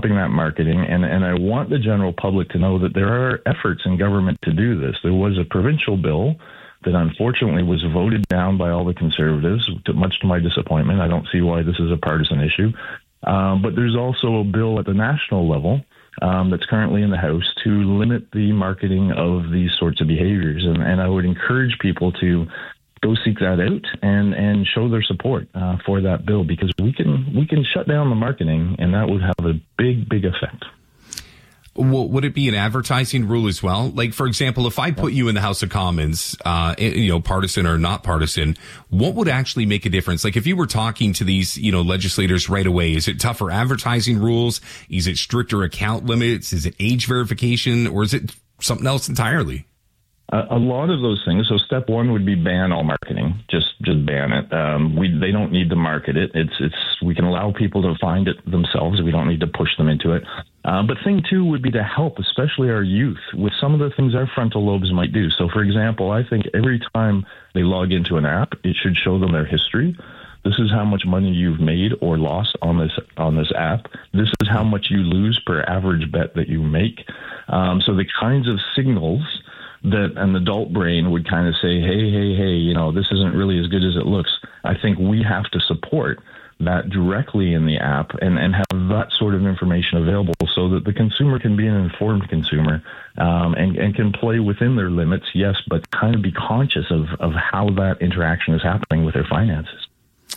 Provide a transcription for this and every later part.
stopping that marketing. And I want the general public to know that there are efforts in government to do this. There was a provincial bill that unfortunately was voted down by all the Conservatives, much to my disappointment. I don't see why this is a partisan issue. But there's also a bill at the national level that's currently in the House to limit the marketing of these sorts of behaviors. And I would encourage people to go seek that out and show their support for that bill, because we can shut down the marketing, and that would have a big effect. Well, would it be an advertising rule as well? Like, for example, if I put you in the House of Commons, partisan or not partisan, what would actually make a difference? Like, if you were talking to these, legislators right away, is it tougher advertising rules? Is it stricter account limits? Is it age verification? Or is it something else entirely? A lot of those things. So step one would be ban all marketing. Just ban it. They don't need to market it. We can allow people to find it themselves. We don't need to push them into it. But thing two would be to help, especially our youth, with some of the things our frontal lobes might do. So, for example, I think every time they log into an app, it should show them their history. This is how much money you've made or lost on this app. This is how much you lose per average bet that you make. So the kinds of signals that an adult brain would kind of say, hey, this isn't really as good as it looks. I think we have to support that directly in the app and have that sort of information available so that the consumer can be an informed consumer and can play within their limits, yes, but kind of be conscious of how that interaction is happening with their finances.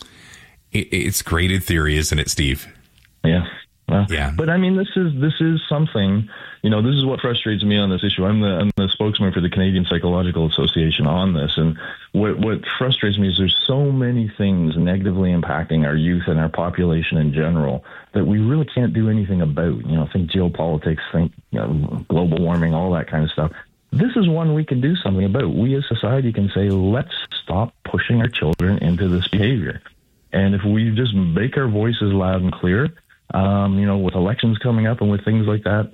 It's great in theory, isn't it, Steve? Yeah. Well, yeah. But I mean, this is something, this is what frustrates me on this issue. I'm the spokesman for the Canadian Psychological Association on this. And what frustrates me is there's so many things negatively impacting our youth and our population in general that we really can't do anything about. Think geopolitics, think global warming, all that kind of stuff. This is one we can do something about. We as society can say, let's stop pushing our children into this behavior. And if we just make our voices loud and clear, with elections coming up and with things like that,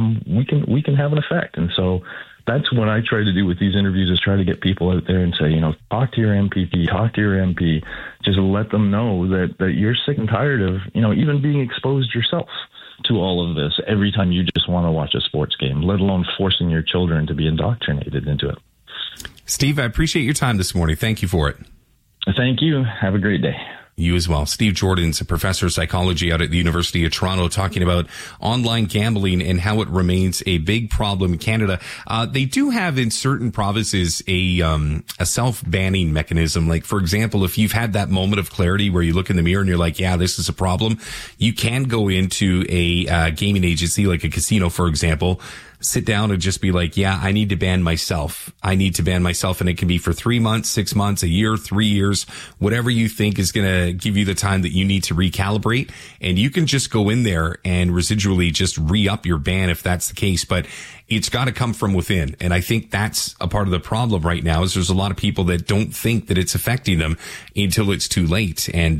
we can have an effect. And so that's what I try to do with these interviews, is try to get people out there and say, talk to your MPP, talk to your MP, just let them know that you're sick and tired of, even being exposed yourself to all of this every time you just want to watch a sports game, let alone forcing your children to be indoctrinated into it. Steve, I appreciate your time this morning. Thank you for it. Thank you. Have a great day. You as well. Steve Jordan's a professor of psychology out at the University of Toronto, talking about online gambling and how it remains a big problem in Canada. They do have in certain provinces a self-banning mechanism. Like, for example, if you've had that moment of clarity where you look in the mirror and you're like, yeah, this is a problem, you can go into a gaming agency, like a casino, for example, sit down and just be like, yeah, I need to ban myself. And it can be for 3 months, 6 months, a year, 3 years, whatever you think is going to give you the time that you need to recalibrate. And you can just go in there and residually just re-up your ban if that's the case. But it's got to come from within. And I think that's a part of the problem right now, is there's a lot of people that don't think that it's affecting them until it's too late. And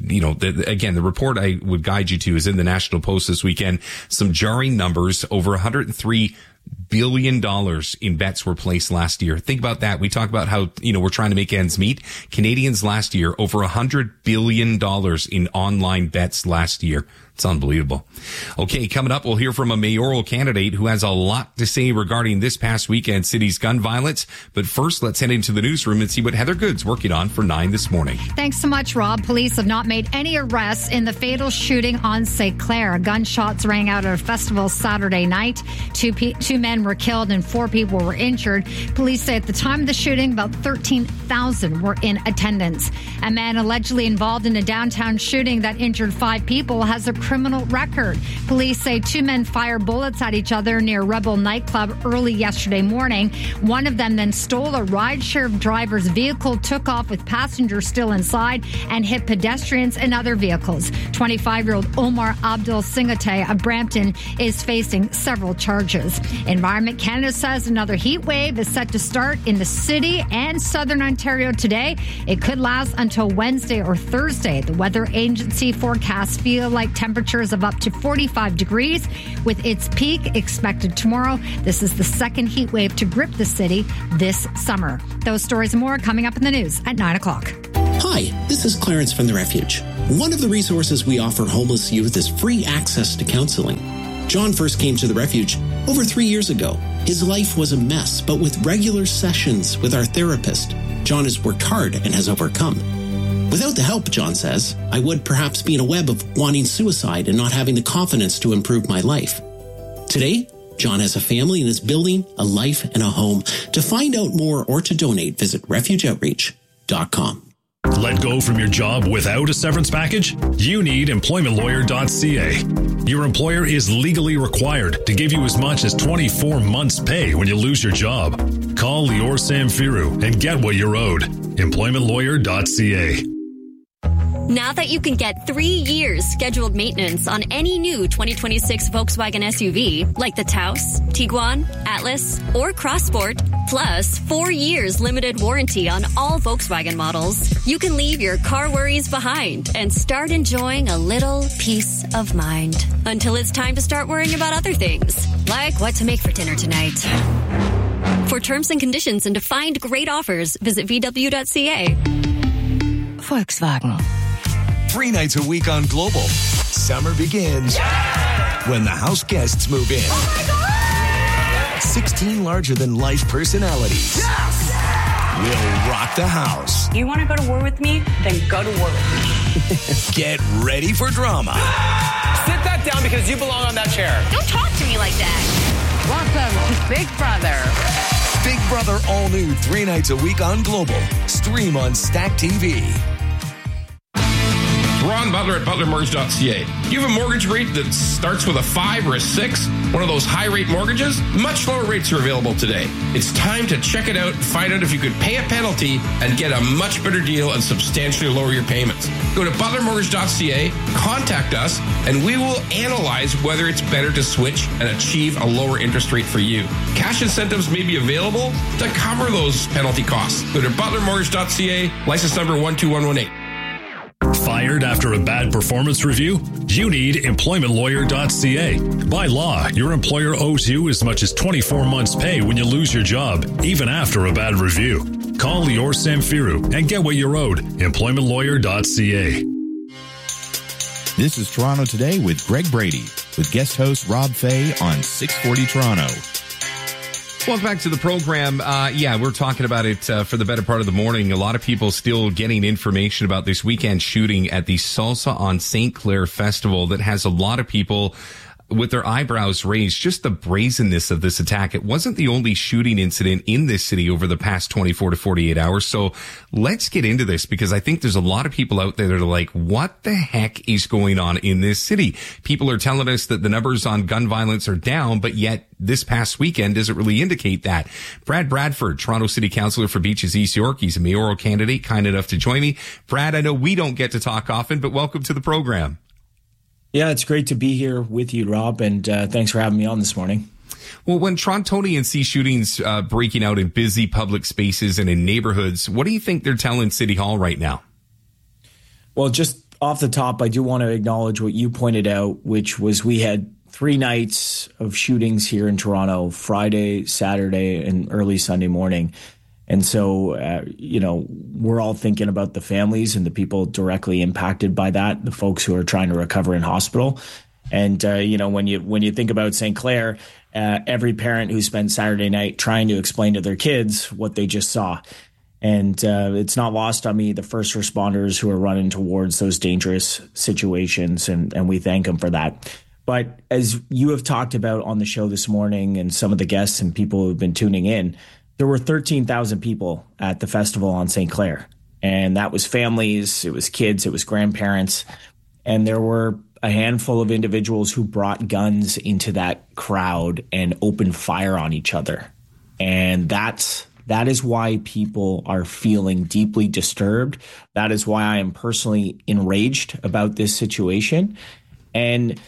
the report I would guide you to is in the National Post this weekend. Some jarring numbers. Over $103 billion in bets were placed last year. Think about that. We talk about how, we're trying to make ends meet. Canadians last year, over $100 billion in online bets last year. It's unbelievable. Okay, coming up, we'll hear from a mayoral candidate who has a lot to say regarding this past weekend city's gun violence. But first, let's head into the newsroom and see what Heather Good's working on for 9 this morning. Thanks so much, Rob. Police have not made any arrests in the fatal shooting on St. Clair. Gunshots rang out at a festival Saturday night. Two men were killed and 4 people were injured. Police say at the time of the shooting, about 13,000 were in attendance. A man allegedly involved in a downtown shooting that injured 5 people has a criminal record. Police say 2 men fired bullets at each other near Rebel nightclub early yesterday morning. One of them then stole a rideshare driver's vehicle, took off with passengers still inside, and hit pedestrians and other vehicles. 25-year-old Omar Abdul Singate of Brampton is facing several charges. Environment Canada says another heat wave is set to start in the city and southern Ontario today. It could last until Wednesday or Thursday. The weather agency forecasts feel like temperatures of up to 45 degrees, with its peak expected tomorrow. This is the second heat wave to grip the city this summer. Those stories and more coming up in the news at 9 o'clock. Hi, this is Clarence from The Refuge. One of the resources we offer homeless youth is free access to counseling. John first came to the refuge over 3 years ago. His life was a mess, but with regular sessions with our therapist, John has worked hard and has overcome. Without the help, John says, I would perhaps be in a web of wanting suicide and not having the confidence to improve my life. Today, John has a family and is building a life and a home. To find out more or to donate, visit refugeoutreach.com. Let go from your job without a severance package? You need employmentlawyer.ca. Your employer is legally required to give you as much as 24 months' pay when you lose your job. Call Lior Samfiru and get what you're owed. Employmentlawyer.ca. Now that you can get 3 years scheduled maintenance on any new 2026 Volkswagen SUV, like the Taos, Tiguan, Atlas, or Crossport, plus 4 years limited warranty on all Volkswagen models, you can leave your car worries behind and start enjoying a little peace of mind. Until it's time to start worrying about other things, like what to make for dinner tonight. For terms and conditions and to find great offers, visit VW.ca. Volkswagen. 3 nights a week on Global. Summer begins when the house guests move in. Oh my God! 16 larger-than-life personalities will rock the house. You want to go to war with me? Then go to war with me. Get ready for drama. Sit that down because you belong on that chair. Don't talk to me like that. Welcome to Big Brother. Big Brother all new 3 nights a week on Global. Stream on Stack TV. Ron Butler at butlermortgage.ca. You have a mortgage rate that starts with a 5 or a 6, one of those high-rate mortgages? Much lower rates are available today. It's time to check it out and find out if you could pay a penalty and get a much better deal and substantially lower your payments. Go to butlermortgage.ca, contact us, and we will analyze whether it's better to switch and achieve a lower interest rate for you. Cash incentives may be available to cover those penalty costs. Go to butlermortgage.ca, license number 12118. Fired after a bad performance review? You need employmentlawyer.ca. By law, your employer owes you as much as 24 months' pay when you lose your job, even after a bad review. Call Lior Samfiru and get what you're owed. Employmentlawyer.ca. This is Toronto Today with Greg Brady, with guest host Rob Fay on 640 Toronto. Welcome back to the program. We're talking about it for the better part of the morning. A lot of people still getting information about this weekend shooting at the Salsa on St. Clair Festival that has a lot of people with their eyebrows raised. Just the brazenness of this attack. It wasn't the only shooting incident in this city over the past 24 to 48 hours. So let's get into this, because I think there's a lot of people out there that are like, what the heck is going on in this city? People are telling us that the numbers on gun violence are down, but yet this past weekend doesn't really indicate that. Brad Bradford, Toronto City Councillor for Beaches East York. He's a mayoral candidate, kind enough to join me. Brad, I know we don't get to talk often, but welcome to the program. Yeah, it's great to be here with you, Rob, and thanks for having me on this morning. Well, when Torontonians see shootings breaking out in busy public spaces and in neighborhoods, what do you think they're telling City Hall right now? Well, just off the top, I do want to acknowledge what you pointed out, which was we had 3 nights of shootings here in Toronto, Friday, Saturday, and early Sunday morning. And so, we're all thinking about the families and the people directly impacted by that, the folks who are trying to recover in hospital. And, when you think about St. Clair, every parent who spent Saturday night trying to explain to their kids what they just saw. And it's not lost on me, the first responders who are running towards those dangerous situations, and we thank them for that. But as you have talked about on the show this morning, and some of the guests and people who have been tuning in, there were 13,000 people at the festival on St. Clair, and that was families, it was kids, it was grandparents, and there were a handful of individuals who brought guns into that crowd and opened fire on each other. And that is why people are feeling deeply disturbed. That is why I am personally enraged about this situation. And,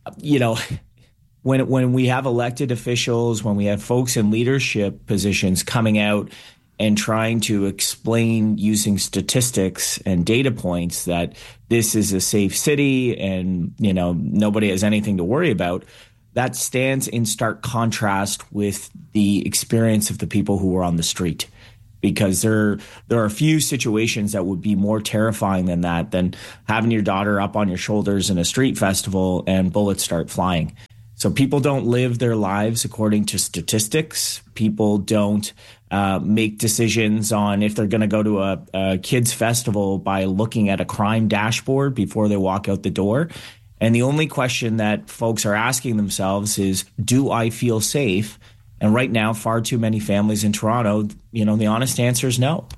when we have elected officials, when we have folks in leadership positions coming out and trying to explain using statistics and data points that this is a safe city and, nobody has anything to worry about, that stands in stark contrast with the experience of the people who were on the street. because there are a few situations that would be more terrifying than having your daughter up on your shoulders in a street festival and bullets start flying. So people don't live their lives according to statistics. People don't make decisions on if they're going to go to a kids festival by looking at a crime dashboard before they walk out the door. And the only question that folks are asking themselves is, do I feel safe? And right now, far too many families in Toronto, the honest answer is no.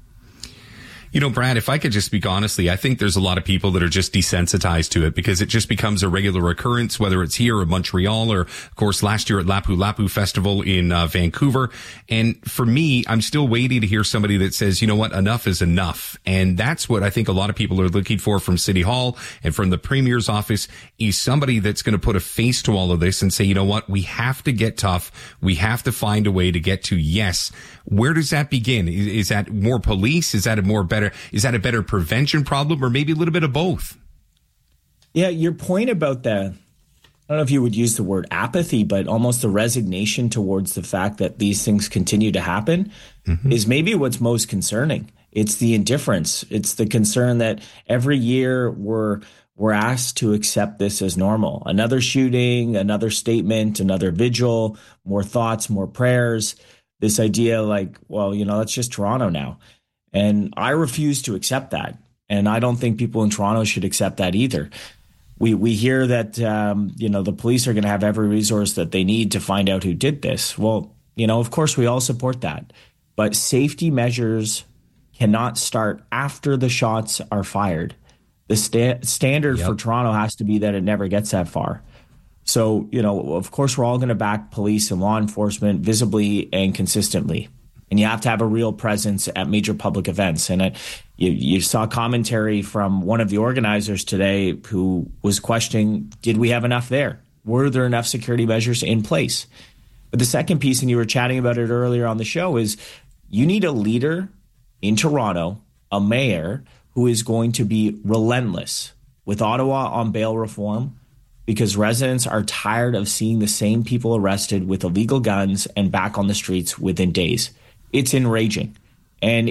Brad, if I could just speak honestly, I think there's a lot of people that are just desensitized to it because it just becomes a regular occurrence, whether it's here or Montreal or, of course, last year at Lapu Lapu Festival in Vancouver. And for me, I'm still waiting to hear somebody that says, you know what, enough is enough. And that's what I think a lot of people are looking for from City Hall and from the Premier's office is somebody that's going to put a face to all of this and say, you know what, we have to get tough. We have to find a way to get to yes. Where does that begin? Is that more police? Is that a better prevention problem, or maybe a little bit of both? Yeah, your point about I don't know if you would use the word apathy, but almost the resignation towards the fact that these things continue to happen is maybe what's most concerning. It's the indifference. It's the concern that every year we're asked to accept this as normal. Another shooting, another statement, another vigil, more thoughts, more prayers. This idea like, well, that's just Toronto now. And I refuse to accept that. And I don't think people in Toronto should accept that either. We hear that, the police are going to have every resource that they need to find out who did this. Well, of course, we all support that. But safety measures cannot start after the shots are fired. The standard for Toronto has to be that it never gets that far. So, of course, we're all going to back police and law enforcement visibly and consistently. And you have to have a real presence at major public events. And you saw commentary from one of the organizers today who was questioning, did we have enough there? Were there enough security measures in place? But the second piece, and you were chatting about it earlier on the show, is you need a leader in Toronto, a mayor, who is going to be relentless with Ottawa on bail reform, because residents are tired of seeing the same people arrested with illegal guns and back on the streets within days. It's enraging. And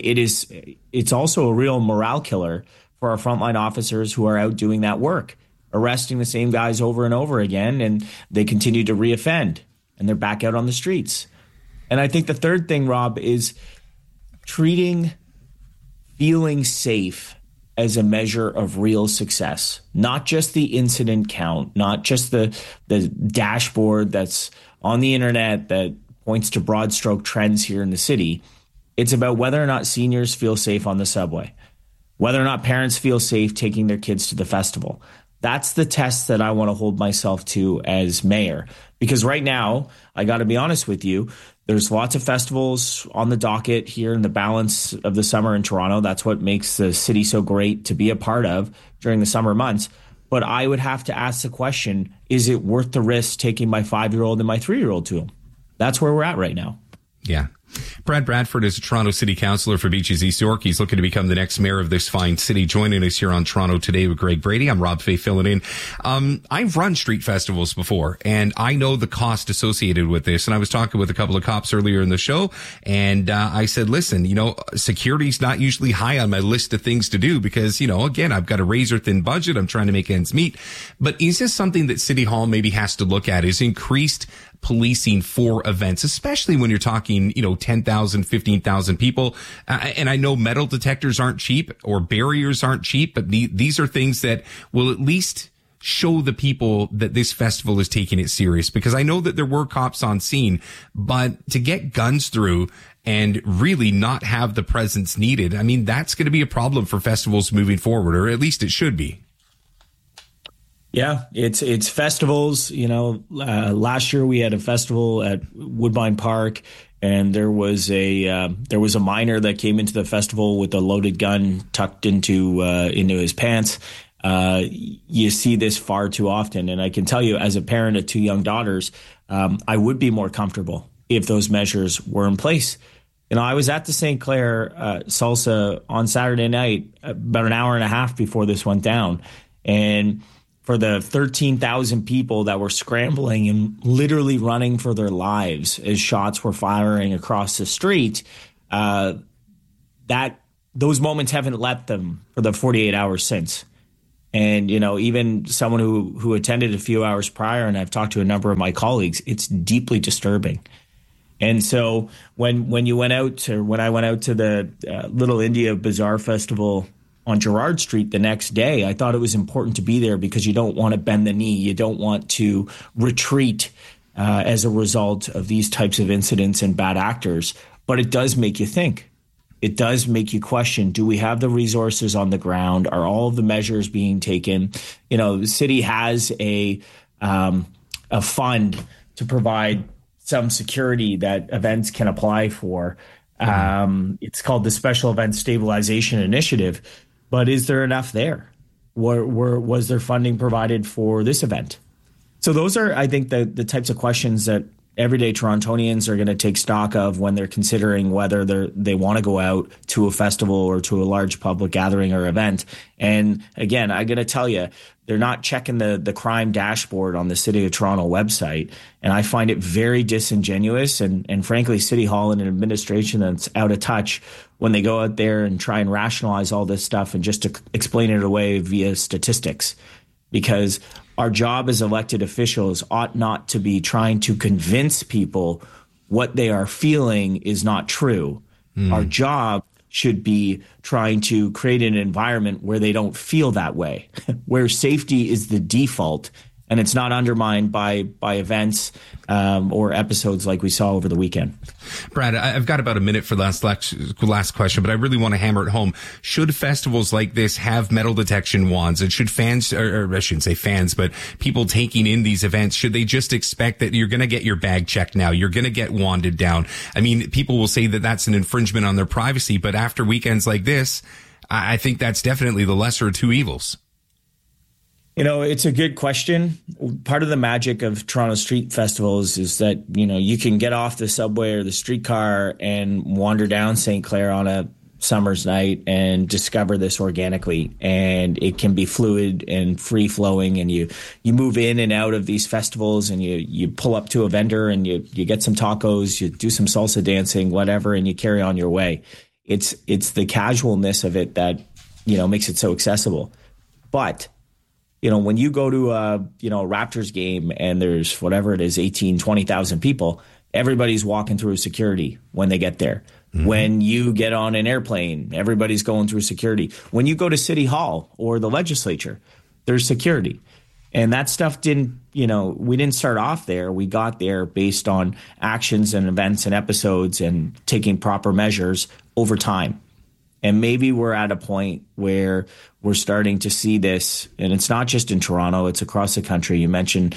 it's also a real morale killer for our frontline officers who are out doing that work, arresting the same guys over and over again, and they continue to reoffend, and they're back out on the streets. And I think the third thing, Rob, is treating feeling safe as a measure of real success, not just the incident count, not just the dashboard that's on the internet that points to broad stroke trends here in the city. It's about whether or not seniors feel safe on the subway, whether or not parents feel safe taking their kids to the festival. That's the test that I want to hold myself to as mayor. Because right now, I got to be honest with you, there's lots of festivals on the docket here in the balance of the summer in Toronto. That's what makes the city so great to be a part of during the summer months. But I would have to ask the question, is it worth the risk taking my 5-year-old and my 3-year-old to them? That's where we're at right now. Yeah. Brad Bradford is a Toronto City Councillor for Beaches East York. He's looking to become the next mayor of this fine city. Joining us here on Toronto Today with Greg Brady. I'm Rob Fay filling in. I've run street festivals before, and I know the cost associated with this. And I was talking with a couple of cops earlier in the show, and I said, listen, security's not usually high on my list of things to do because, again, I've got a razor-thin budget. I'm trying to make ends meet. But is this something that City Hall maybe has to look at, is increased policing for events, especially when you're talking, 10,000, 15,000 people. And I know metal detectors aren't cheap or barriers aren't cheap, but these are things that will at least show the people that this festival is taking it serious, because I know that there were cops on scene, but to get guns through and really not have the presence needed, I mean, that's going to be a problem for festivals moving forward, or at least it should be. Yeah, it's festivals. Last year we had a festival at Woodbine Park, and there was a minor that came into the festival with a loaded gun tucked into his pants. You see this far too often, and I can tell you, as a parent of 2 young daughters, I would be more comfortable if those measures were in place. I was at the St. Clair Salsa on Saturday night, about an hour and a half before this went down, and for the 13,000 people that were scrambling and literally running for their lives as shots were firing across the street, those moments haven't left them for the 48 hours since. And, even someone who attended a few hours prior, and I've talked to a number of my colleagues, it's deeply disturbing. And so when I went out to the Little India Bazaar Festival on Gerrard Street the next day, I thought it was important to be there because you don't want to bend the knee. You don't want to retreat as a result of these types of incidents and bad actors. But it does make you think. It does make you question, do we have the resources on the ground? Are all of the measures being taken? The city has a fund to provide some security that events can apply for. It's called the Special Event Stabilization Initiative. But is there enough there? Was there funding provided for this event? So those are, I think, the types of questions that everyday Torontonians are going to take stock of when they're considering whether they want to go out to a festival or to a large public gathering or event. And again, I'm going to tell you, they're not checking the crime dashboard on the City of Toronto website. And I find it very disingenuous and frankly, City Hall and an administration that's out of touch when they go out there and try and rationalize all this stuff and just to explain it away via statistics. Because our job as elected officials ought not to be trying to convince people what they are feeling is not true. Our job should be trying to create an environment where they don't feel that way, where safety is the default and it's not undermined by events or episodes like we saw over the weekend. Brad, I've got about a minute for last question, but I really want to hammer it home. Should festivals like this have metal detection wands? And should fans, or I shouldn't say fans, but people taking in these events, should they just expect that you're going to get your bag checked now? You're going to get wanded down. I mean, people will say that that's an infringement on their privacy, but after weekends like this, I think that's definitely the lesser of two evils. It's a good question. Part of the magic of Toronto street festivals is that, you can get off the subway or the streetcar and wander down St. Clair on a summer's night and discover this organically. And it can be fluid and free flowing. And you move in and out of these festivals and you pull up to a vendor and you get some tacos, you do some salsa dancing, whatever, and you carry on your way. It's the casualness of it that, makes it so accessible. But when you go to a Raptors game and there's whatever it is, 18, 20,000 people, everybody's walking through security when they get there. Mm-hmm. When you get on an airplane, everybody's going through security. When you go to City Hall or the legislature, there's security. And that stuff we didn't start off there. We got there based on actions and events and episodes and taking proper measures over time. And maybe we're at a point where we're starting to see this, and it's not just in Toronto, it's across the country. You mentioned,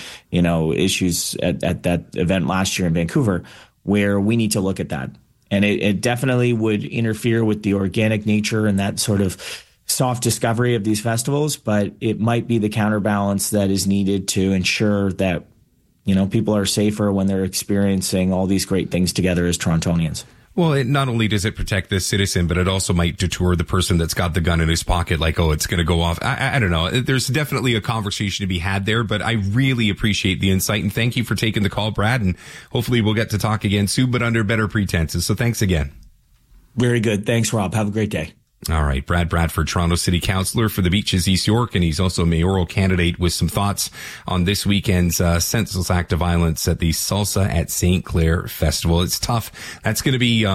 issues at that event last year in Vancouver, where we need to look at that. And it definitely would interfere with the organic nature and that sort of soft discovery of these festivals, but it might be the counterbalance that is needed to ensure that, people are safer when they're experiencing all these great things together as Torontonians. Well, not only does it protect the citizen, but it also might deter the person that's got the gun in his pocket, like, oh, it's going to go off. I don't know. There's definitely a conversation to be had there, but I really appreciate the insight, and thank you for taking the call, Brad, and hopefully we'll get to talk again soon, but under better pretenses. So thanks again. Very good. Thanks, Rob. Have a great day. All right. Brad Bradford, Toronto City Councillor for the Beaches East York, and he's also a mayoral candidate with some thoughts on this weekend's senseless act of violence at the Salsa at St. Clair Festival. It's tough. That's going to be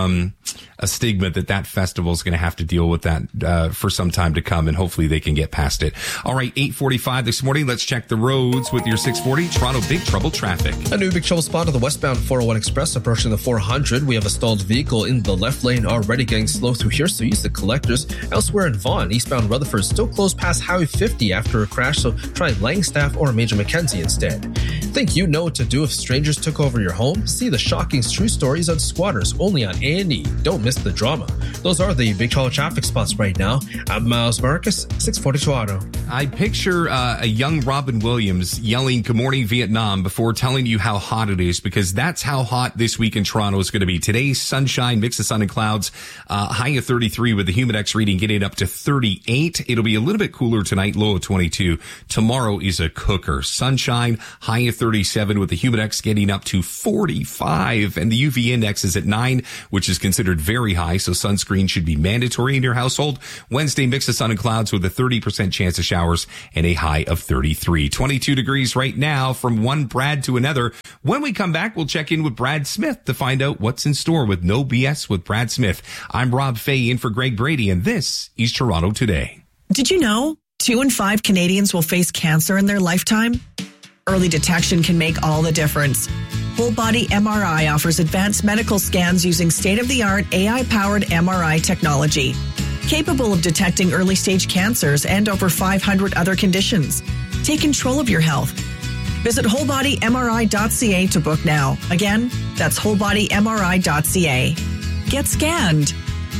a stigma that festival is going to have to deal with that for some time to come, and hopefully they can get past it. All right, 8:45 this morning. Let's check the roads with your 640 Toronto Big Trouble traffic. A new big trouble spot on the westbound 401 Express approaching the 400. We have a stalled vehicle in the left lane already getting slow through here, so use the collectors. Elsewhere in Vaughan, eastbound Rutherford still closed past Highway 50 after a crash, so try Langstaff or Major Mackenzie instead. Think you know what to do if strangers took over your home? See the shocking true stories on squatters only on A&E. Don't miss the drama. Those are the big trouble traffic spots right now. I'm Miles Marcus, 640 Toronto. I picture a young Robin Williams yelling "Good morning Vietnam" before telling you how hot it is, because that's how hot this week in Toronto is going to be. Today's sunshine, mix of sun and clouds, high of 33 with the Humidex reading getting up to 38. It'll be a little bit cooler tonight, low of 22. Tomorrow is a cooker. Sunshine, high of 30. 37 with the Humidex getting up to 45. And the UV index is at 9, which is considered very high. So sunscreen should be mandatory in your household. Wednesday, mix of sun and clouds with a 30% chance of showers and a high of 33. 22 degrees right now from one Brad to another. When we come back, we'll check in with Brad Smith to find out what's in store with No BS with Brad Smith. I'm Rob Fay in for Greg Brady, and this is Toronto Today. Did you know 2 in 5 Canadians will face cancer in their lifetime? Early detection can make all the difference. Whole Body MRI offers advanced medical scans using state-of-the-art AI-powered MRI technology, capable of detecting early-stage cancers and over 500 other conditions. Take control of your health. Visit wholebodymri.ca to book now. Again, that's wholebodymri.ca. Get scanned.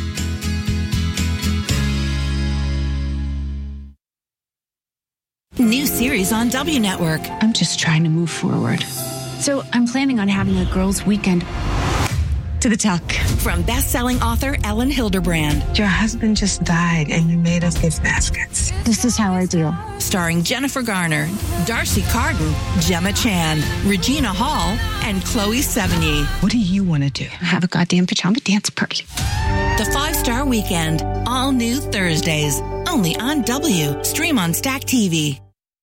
New series on W Network. I'm just trying to move forward. So I'm planning on having a girls' weekend. To the tuck. From best-selling author Ellen Hilderbrand. Your husband just died and you made us gift baskets. This is how I do. Starring Jennifer Garner, Darcy Carden, Gemma Chan, Regina Hall, and Chloe Sevigny. What do you want to do? Have a goddamn pajama dance party. The 5-Star Weekend. All new Thursdays. Only on W. Stream on Stack TV.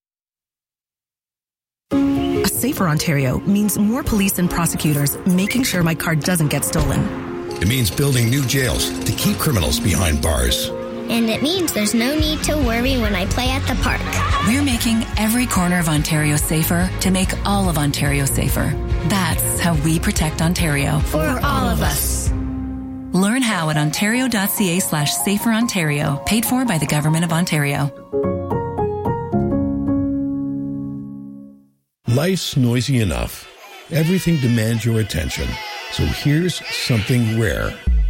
A safer Ontario means more police and prosecutors making sure my car doesn't get stolen. It means building new jails to keep criminals behind bars. And it means there's no need to worry when I play at the park. We're making every corner of Ontario safer to make all of Ontario safer. That's how we protect Ontario. For all of us. Learn how at ontario.ca/saferontario. Paid for by the Government of Ontario. Life's noisy enough. Everything demands your attention. So here's something rare.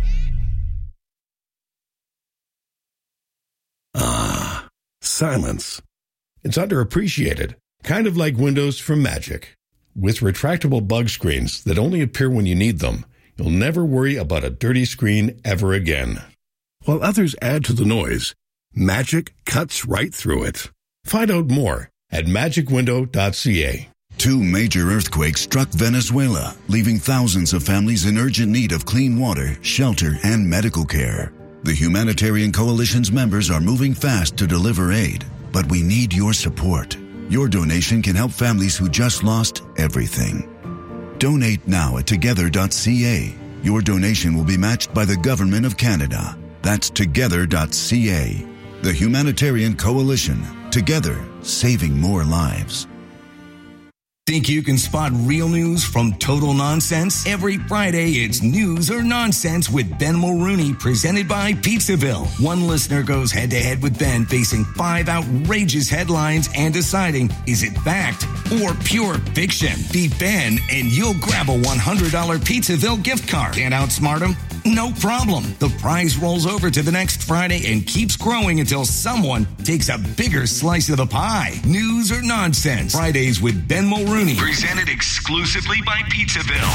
Ah, silence. It's underappreciated, kind of like Windows from Magic. With retractable bug screens that only appear when you need them, you'll never worry about a dirty screen ever again. While others add to the noise, Magic cuts right through it. Find out more at magicwindow.ca. 2 major earthquakes struck Venezuela, leaving thousands of families in urgent need of clean water, shelter, and medical care. The Humanitarian Coalition's members are moving fast to deliver aid, but we need your support. Your donation can help families who just lost everything. Donate now at together.ca. Your donation will be matched by the Government of Canada. That's together.ca. The Humanitarian Coalition. Together, saving more lives. Think you can spot real news from total nonsense? Every Friday, it's News or Nonsense with Ben Mulrooney, presented by Pizzaville. One listener goes head-to-head with Ben, facing 5 outrageous headlines and deciding, is it fact or pure fiction? Beat Ben, and you'll grab a $100 Pizzaville gift card. Can't outsmart him? No problem. The prize rolls over to the next Friday and keeps growing until someone takes a bigger slice of the pie. News or Nonsense. Fridays with Ben Mulrooney. Presented exclusively by Pizzaville.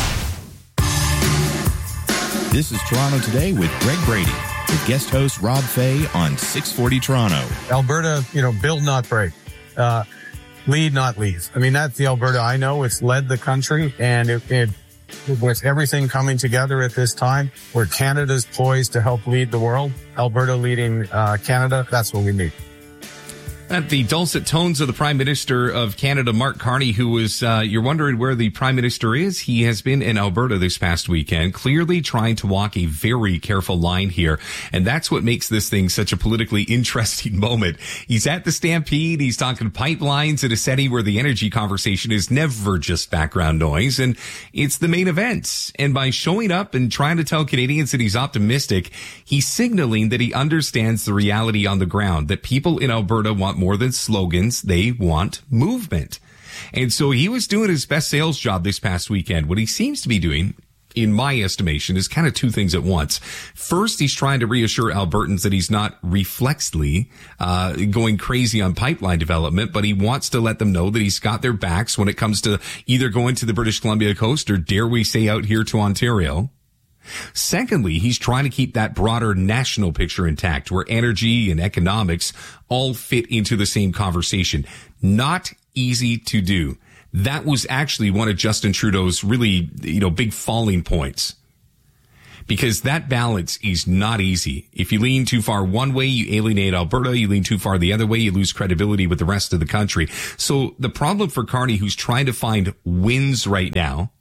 This is Toronto Today with Greg Brady, with guest host Rob Fay on 640 Toronto. Alberta, build, not break. Lead, not leave. I mean, that's the Alberta I know. It's led the country, and it with everything coming together at this time, where Canada's poised to help lead the world, Alberta leading Canada, that's what we need. At the dulcet tones of the Prime Minister of Canada, Mark Carney, who was, you're wondering where the Prime Minister is. He has been in Alberta this past weekend, clearly trying to walk a very careful line here. And that's what makes this thing such a politically interesting moment. He's at the Stampede. He's talking pipelines at a setting where the energy conversation is never just background noise. And it's the main event. And by showing up and trying to tell Canadians that he's optimistic, he's signaling that he understands the reality on the ground, that people in Alberta want more than slogans. They want movement. And so he was doing his best sales job this past weekend. What he seems to be doing, in my estimation, is kind of 2 things at once. First, he's trying to reassure Albertans that he's not reflexly going crazy on pipeline development, but he wants to let them know that he's got their backs when it comes to either going to the British Columbia coast or, dare we say, out here to Ontario. Secondly, he's trying to keep that broader national picture intact, where energy and economics all fit into the same conversation. Not easy to do. that was actually one of Justin Trudeau's really, big falling points. Because that balance is not easy. If you lean too far one way, you alienate Alberta. You lean too far the other way, you lose credibility with the rest of the country. So the problem for Carney, who's trying to find wins right now,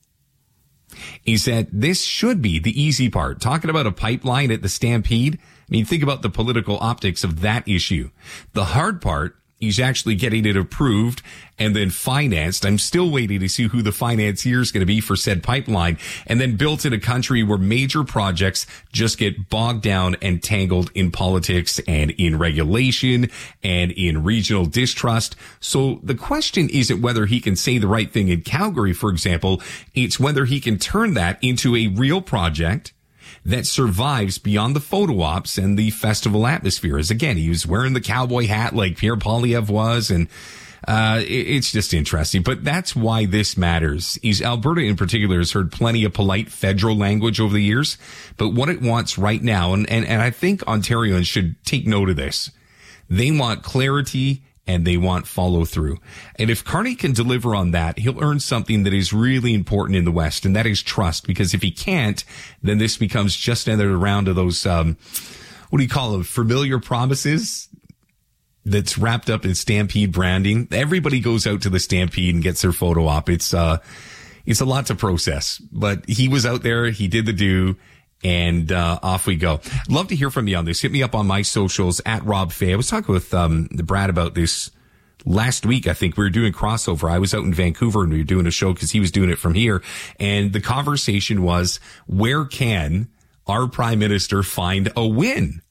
is that this should be the easy part. Talking about a pipeline at the Stampede, think about the political optics of that issue. The hard part is actually getting it approved and then financed. I'm still waiting to see who the financier is going to be for said pipeline, and then built in a country where major projects just get bogged down and tangled in politics and in regulation and in regional distrust. So the question isn't whether he can say the right thing in Calgary, for example. It's whether he can turn that into a real project that survives beyond the photo ops and the festival atmosphere. As again, he was wearing the cowboy hat like Pierre Poilievre was, and it's just interesting. But that's why this matters. Alberta in particular has heard plenty of polite federal language over the years, but what it wants right now, and I think Ontarians should take note of this, they want clarity and they want follow through. And if Carney can deliver on that, he'll earn something that is really important in the West, and that is trust. Because if he can't, then this becomes just another round of those, what do you call them? Familiar promises that's wrapped up in Stampede branding. Everybody goes out to the Stampede and gets their photo op. It's a lot to process, but he was out there. He did the do. And off we go. Love to hear from you on this. Hit me up on my socials at Rob Fay. I was talking with Brad about this last week. I think we were doing crossover. I was out in Vancouver and we were doing a show because he was doing it from here. And the conversation was, where can our prime minister find a win?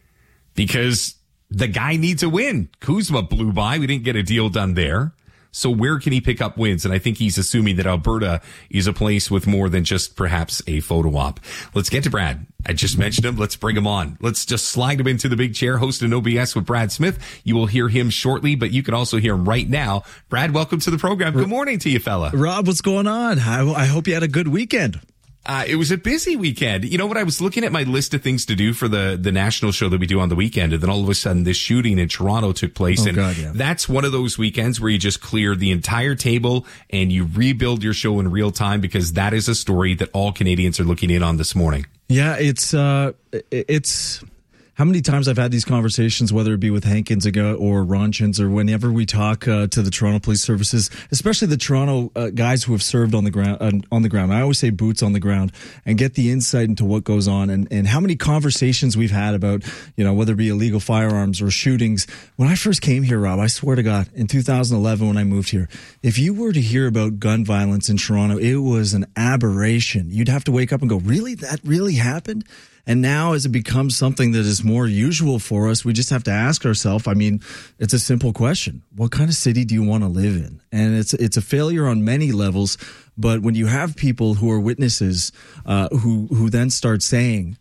Because the guy needs a win. Kuzma blew by. We didn't get a deal done there. So where can he pick up wins? And I think he's assuming that Alberta is a place with more than just perhaps a photo op. Let's get to Brad. I just mentioned him. Let's bring him on. Let's just slide him into the big chair, hosting OBS with Brad Smith. You will hear him shortly, but you can also hear him right now. Brad, welcome to the program. Good morning to you, fella. Rob, what's going on? I hope you had a good weekend. It was a busy weekend. You know what? I was looking at my list of things to do for the national show that we do on the weekend, and then all of a sudden this shooting in Toronto took place. That's one of those weekends where you just clear the entire table and you rebuild your show in real time, because that is a story that all Canadians are looking in on this morning. Yeah, it's how many times I've had these conversations, whether it be with Hank Kinziga or Ron Chins, or whenever we talk to the Toronto Police Services, especially the Toronto guys who have served on the ground. I always say boots on the ground, and get the insight into what goes on, and how many conversations we've had about, whether it be illegal firearms or shootings. When I first came here, Rob, I swear to God, in 2011 when I moved here, if you were to hear about gun violence in Toronto, it was an aberration. You'd have to wake up and go, really? That really happened? And now, as it becomes something that is more usual for us, we just have to ask ourselves, it's a simple question. What kind of city do you want to live in? And it's a failure on many levels. But when you have people who are witnesses, who then start saying,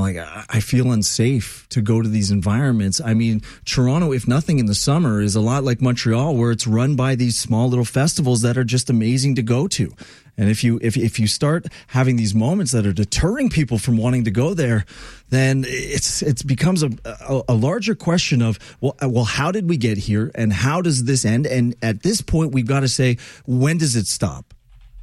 I feel unsafe to go to these environments. Toronto, if nothing in the summer, is a lot like Montreal, where it's run by these small little festivals that are just amazing to go to. And if you start having these moments that are deterring people from wanting to go there, then it becomes a larger question of, well, how did we get here, and how does this end? And at this point, we've got to say, when does it stop?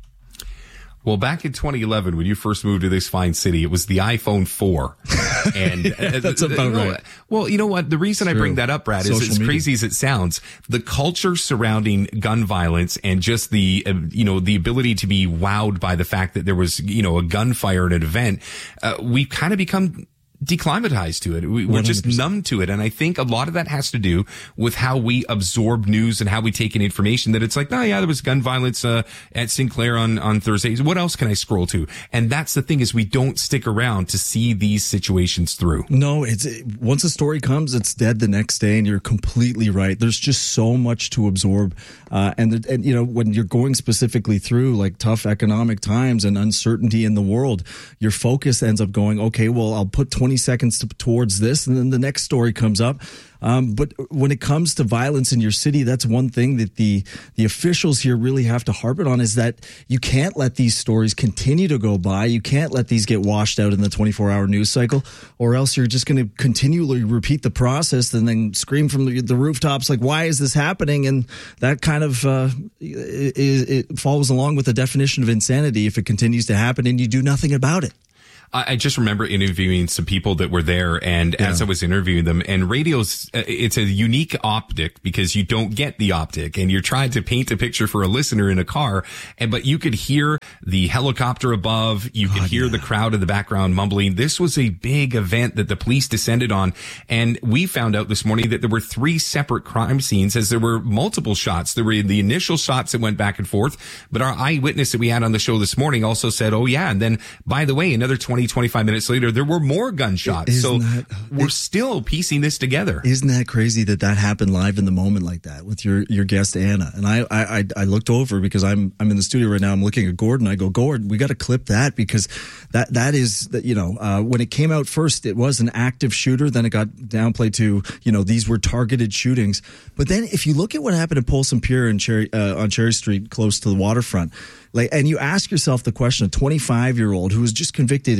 Well, back in 2011, when you first moved to this fine city, it was the iPhone 4. And that's about right. Well, you know what? The reason I bring that up, Brad, is as crazy as it sounds, the culture surrounding gun violence and just the, the ability to be wowed by the fact that there was, a gunfire at an event, we've kind of become declimatized to it. We're just numb to it. And I think a lot of that has to do with how we absorb news and how we take in information, that it's like, oh yeah, there was gun violence at Sinclair on Thursday. What else can I scroll to? And that's the thing, is we don't stick around to see these situations through. No, once a story comes, it's dead the next day, and you're completely right. There's just so much to absorb. And when you're going specifically through like tough economic times and uncertainty in the world, your focus ends up going, okay, well, I'll put 20 20 seconds towards this, and then the next story comes up. But when it comes to violence in your city, that's one thing that the officials here really have to harp it on, is that you can't let these stories continue to go by. You can't let these get washed out in the 24-hour news cycle, or else you're just going to continually repeat the process and then scream from the rooftops like, why is this happening? And that kind of it follows along with the definition of insanity if it continues to happen and you do nothing about it. I just remember interviewing some people that were there, and as I was interviewing them, and radio's, it's a unique optic because you don't get the optic, and you're trying to paint a picture for a listener in a car, but you could hear the helicopter above, you could hear the crowd in the background mumbling. This was a big event that the police descended on, and we found out this morning that there were 3 separate crime scenes, as there were multiple shots. There were the initial shots that went back and forth, but our eyewitness that we had on the show this morning also said, oh yeah, and then, by the way, another 25 minutes later, there were more gunshots. We're still piecing this together. Isn't that crazy that happened live in the moment like that with your guest, Anna? And I looked over because I'm in the studio right now. I'm looking at Gordon. I go, Gord, we got to clip that because that is, when it came out first, it was an active shooter. Then it got downplayed to, these were targeted shootings. But then if you look at what happened at Polson Pier on Cherry Street, close to the waterfront, and you ask yourself the question, a 25-year-old who was just convicted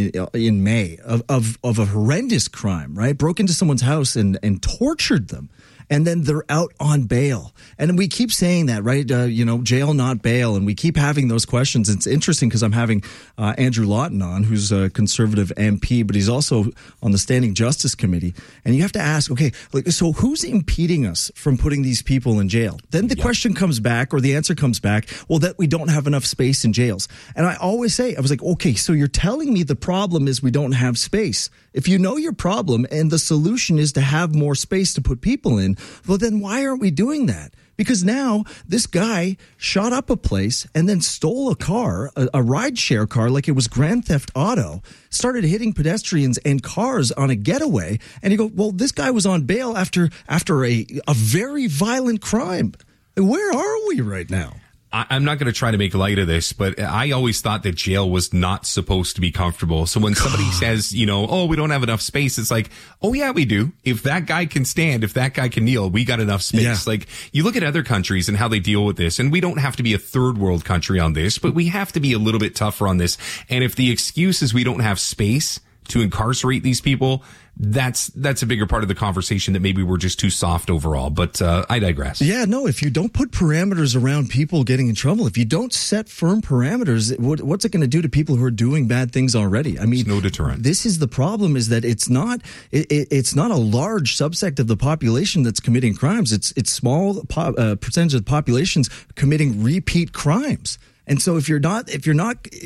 in May of a horrendous crime, right? Broke into someone's house and tortured them. And then they're out on bail. And we keep saying that, right? Jail, not bail. And we keep having those questions. It's interesting because I'm having Andrew Lawton on, who's a conservative MP, but he's also on the Standing Justice Committee. And you have to ask, okay, so who's impeding us from putting these people in jail? Then the question comes back, or the answer comes back, well, that we don't have enough space in jails. And I always say, I was like, okay, so you're telling me the problem is we don't have space. If you know your problem and the solution is to have more space to put people in, well, then why aren't we doing that? Because now this guy shot up a place and then stole a car, a rideshare car, like it was Grand Theft Auto, started hitting pedestrians and cars on a getaway. And you go, well, this guy was on bail after a very violent crime. Where are we right now? I'm not going to try to make light of this, but I always thought that jail was not supposed to be comfortable. So when somebody says, oh, we don't have enough space, it's like, oh yeah, we do. If that guy can stand, if that guy can kneel, we got enough space. Yeah. Like, you look at other countries and how they deal with this, and we don't have to be a third world country on this, but we have to be a little bit tougher on this. And if the excuse is we don't have space to incarcerate these people, that's a bigger part of the conversation, that maybe we're just too soft overall. But I digress. Yeah, no, if you don't put parameters around people getting in trouble, if you don't set firm parameters, what's it going to do to people who are doing bad things already? I mean, it's no deterrent. This is the problem, is that it's not a large subsect of the population that's committing crimes. It's small percentage of the population's committing repeat crimes. And so if you're not putting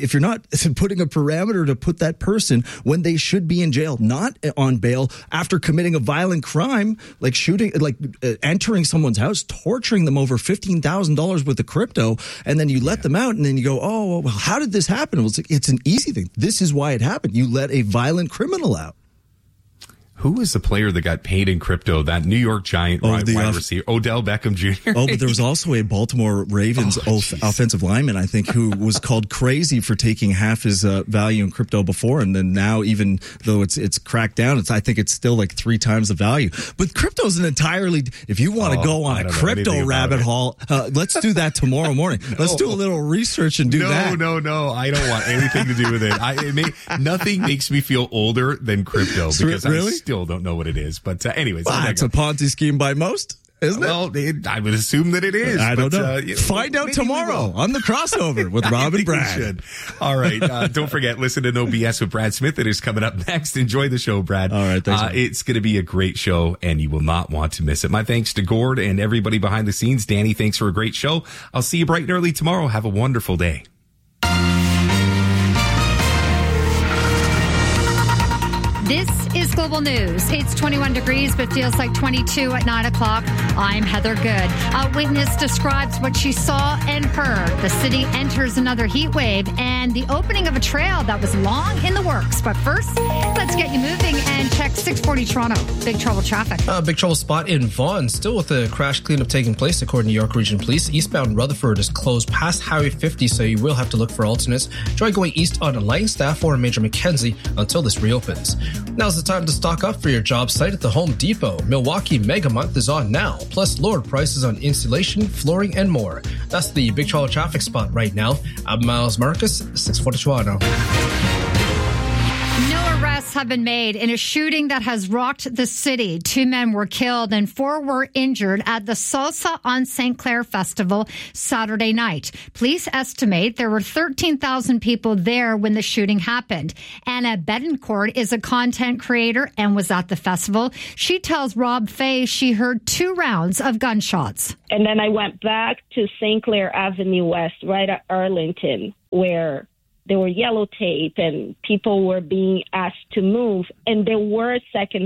a parameter to put that person when they should be in jail, not on bail after committing a violent crime, like shooting, entering someone's house, torturing them over $15,000 worth of crypto, and then you let them out, and then you go, oh, well, how did this happen? Well, it's an easy thing. This is why it happened. You let a violent criminal out. Who was the player that got paid in crypto? That New York Giant wide receiver, Odell Beckham Jr. Oh, but there was also a Baltimore Ravens offensive lineman, I think, who was called crazy for taking half his value in crypto before, and then now, even though it's cracked down, I think it's still like 3 times the value. But crypto's an entirely. If you want to go on a crypto rabbit hole, let's do that tomorrow morning. Let's do a little research and do that. No, I don't want anything to do with it. Nothing makes me feel older than crypto, because really? I still don't know what it is. But anyways, it's a Ponzi scheme by most, isn't it? Well, I would assume that it is. I don't know. Find out tomorrow on the crossover with Rob and Brad. All right. Don't forget, listen to No BS with Brad Smith. It is coming up next. Enjoy the show, Brad. All right. Thanks, it's going to be a great show, and you will not want to miss it. My thanks to Gord and everybody behind the scenes. Danny, thanks for a great show. I'll see you bright and early tomorrow. Have a wonderful day. This is Global News. It's 21 degrees, but feels like 22 at 9 o'clock. I'm Heather Good. A witness describes what she saw and heard. The city enters another heat wave and the opening of a trail that was long in the works. But first, let's get you moving and check 640 Toronto. Big trouble traffic. Big trouble spot in Vaughan. Still with the crash cleanup taking place, according to York Region Police. Eastbound Rutherford is closed past Highway 50, so you will have to look for alternates. Try going east on Langstaff or Major Mackenzie until this reopens. Now's the time to stock up for your job site at the Home Depot. Milwaukee Mega Month is on now, plus lowered prices on insulation, flooring, and more. That's the Big Toronto traffic spot right now. I'm Miles Marcus, 640 Toronto. No arrests have been made in a shooting that has rocked the city. 2 men were killed and 4 were injured at the Salsa on St. Clair Festival Saturday night. Police estimate there were 13,000 people there when the shooting happened. Anna Betancourt is a content creator and was at the festival. She tells Rob Fay she heard 2 rounds of gunshots. And then I went back to St. Clair Avenue West, right at Arlington, where there were yellow tape and people were being asked to move. And there were a second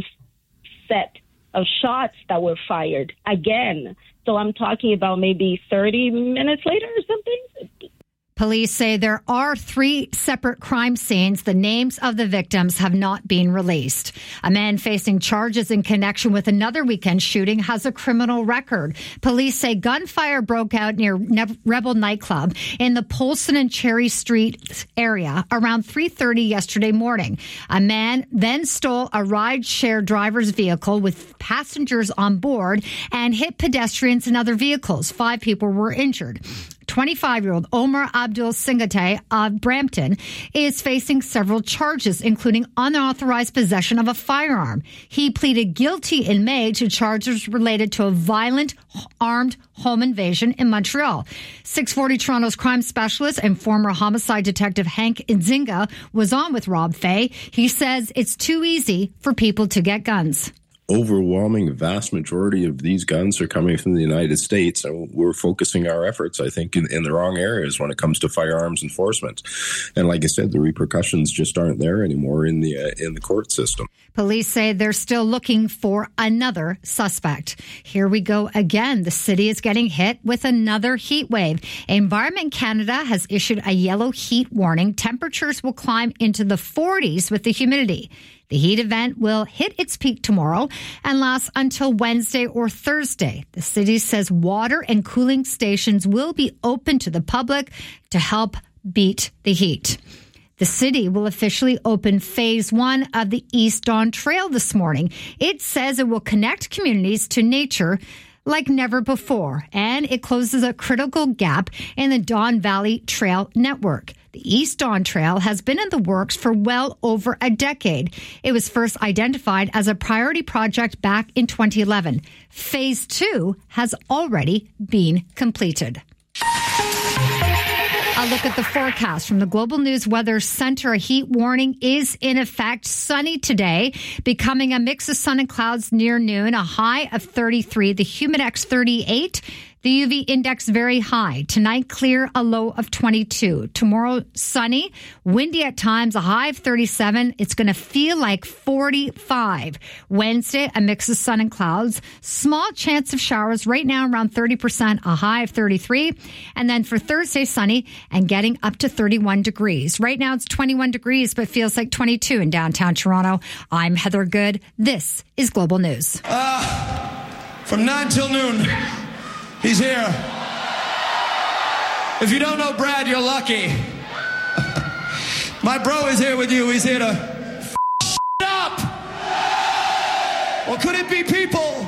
set of shots that were fired again. So I'm talking about maybe 30 minutes later or something. Police say there are 3 separate crime scenes. The names of the victims have not been released. A man facing charges in connection with another weekend shooting has a criminal record. Police say gunfire broke out near Rebel nightclub in the Polson and Cherry Street area around 3:30 yesterday morning. A man then stole a ride-share driver's vehicle with passengers on board and hit pedestrians and other vehicles. 5 people were injured. 25-year-old Omar Abdul Singate of Brampton is facing several charges, including unauthorized possession of a firearm. He pleaded guilty in May to charges related to a violent armed home invasion in Montreal. 640 Toronto's crime specialist and former homicide detective Hank Nzinga was on with Rob Fay. He says it's too easy for people to get guns. Overwhelming vast majority of these guns are coming from the United States, and we're focusing our efforts, I think, in the wrong areas when it comes to firearms enforcement. And like I said, the repercussions just aren't there anymore in the court system. Police say they're still looking for another suspect. Here we go again. The city is getting hit with another heat wave. Environment Canada has issued a yellow heat warning. Temperatures will climb into the 40s with the humidity. The heat event will hit its peak tomorrow and last until Wednesday or Thursday. The city says water and cooling stations will be open to the public to help beat the heat. The city will officially open Phase 1 of the East Don Trail this morning. It says it will connect communities to nature like never before, and it closes a critical gap in the Don Valley Trail network. The East Don Trail has been in the works for well over a decade. It was first identified as a priority project back in 2011. Phase 2 has already been completed. A look at the forecast from the Global News Weather Center. A heat warning is in effect. Sunny today, becoming a mix of sun and clouds near noon. A high of 33. The Humidex 38. The UV index very high. Tonight, clear, a low of 22. Tomorrow, sunny, windy at times, a high of 37. It's going to feel like 45. Wednesday, a mix of sun and clouds. Small chance of showers right now around 30%, a high of 33. And then for Thursday, sunny and getting up to 31 degrees. Right now, it's 21 degrees, but feels like 22 in downtown Toronto. I'm Heather Good. This is Global News. From 9 till noon. He's here. If you don't know Brad, you're lucky. My bro is here with you. He's here to up. Well, could it be people